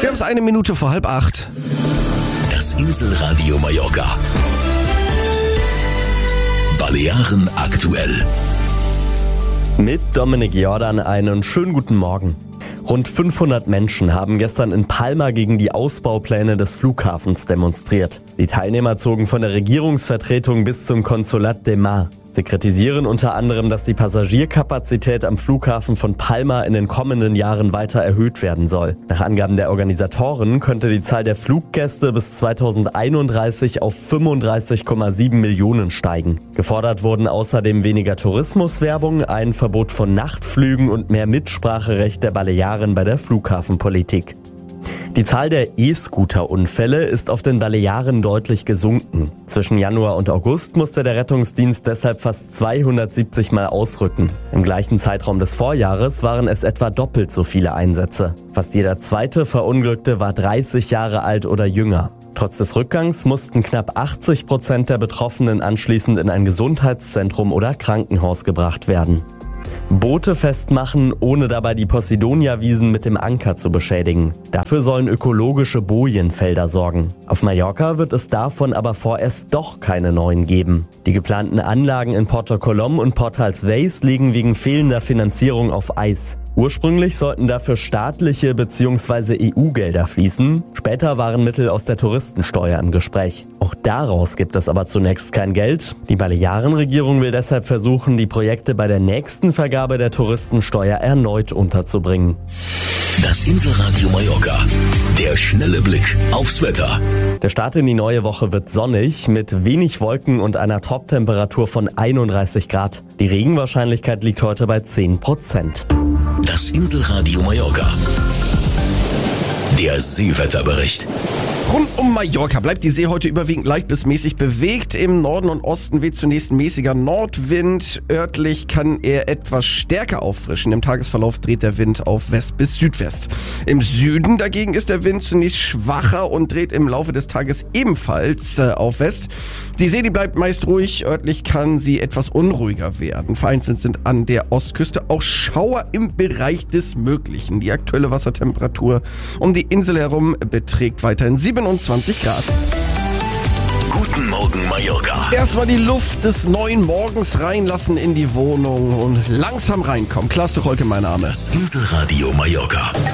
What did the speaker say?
Wir haben es 1 Minute vor 7:30. Das Inselradio Mallorca. Balearen aktuell. Mit Dominik Jordan einen schönen guten Morgen. Rund 500 Menschen haben gestern in Palma gegen die Ausbaupläne des Flughafens demonstriert. Die Teilnehmer zogen von der Regierungsvertretung bis zum Consolat de Mar. Sie kritisieren unter anderem, dass die Passagierkapazität am Flughafen von Palma in den kommenden Jahren weiter erhöht werden soll. Nach Angaben der Organisatoren könnte die Zahl der Fluggäste bis 2031 auf 35,7 Millionen steigen. Gefordert wurden außerdem weniger Tourismuswerbung, ein Verbot von Nachtflügen und mehr Mitspracherecht der Balearen bei der Flughafenpolitik. Die Zahl der E-Scooter-Unfälle ist auf den Balearen deutlich gesunken. Zwischen Januar und August musste der Rettungsdienst deshalb fast 270 Mal ausrücken. Im gleichen Zeitraum des Vorjahres waren es etwa doppelt so viele Einsätze. Fast jeder zweite Verunglückte war 30 Jahre alt oder jünger. Trotz des Rückgangs mussten knapp 80% der Betroffenen anschließend in ein Gesundheitszentrum oder Krankenhaus gebracht werden. Boote festmachen, ohne dabei die Posidonia-Wiesen mit dem Anker zu beschädigen. Dafür sollen ökologische Bojenfelder sorgen. Auf Mallorca wird es davon aber vorerst doch keine neuen geben. Die geplanten Anlagen in Porto Colom und Port Talsveis liegen wegen fehlender Finanzierung auf Eis. Ursprünglich sollten dafür staatliche bzw. EU-Gelder fließen. Später waren Mittel aus der Touristensteuer im Gespräch. Auch daraus gibt es aber zunächst kein Geld. Die Balearenregierung will deshalb versuchen, die Projekte bei der nächsten Vergabe der Touristensteuer erneut unterzubringen. Das Inselradio Mallorca. Der schnelle Blick aufs Wetter. Der Start in die neue Woche wird sonnig, mit wenig Wolken und einer Toptemperatur von 31 Grad. Die Regenwahrscheinlichkeit liegt heute bei 10%. Das Inselradio Mallorca. Der Seewetterbericht. Rund um Mallorca bleibt die See heute überwiegend leicht bis mäßig bewegt. Im Norden und Osten weht zunächst ein mäßiger Nordwind. Örtlich kann er etwas stärker auffrischen. Im Tagesverlauf dreht der Wind auf West bis Südwest. Im Süden dagegen ist der Wind zunächst schwacher und dreht im Laufe des Tages ebenfalls auf West. Die See, die bleibt meist ruhig. Örtlich kann sie etwas unruhiger werden. Vereinzelt sind an der Ostküste auch Schauer im Bereich des Möglichen. Die aktuelle Wassertemperatur um die Insel herum beträgt weiterhin 27 Grad. Guten Morgen Mallorca. Erstmal die Luft des neuen Morgens reinlassen in die Wohnung und langsam reinkommen. Klaas Tucholke, mein Name. Das Inselradio Mallorca.